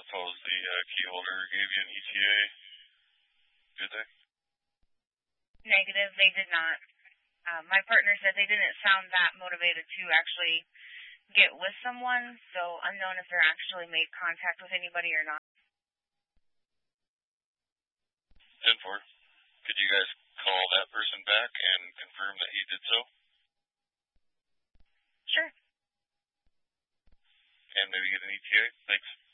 suppose the key holder gave you an ETA, did they? Negative, they did not. My partner said they didn't sound that motivated to actually get with someone, so unknown if they're actually made contact with anybody or not. 10-4. Could you guys call that person back and confirm that he did so? Sure. And maybe get an ETA? Thanks.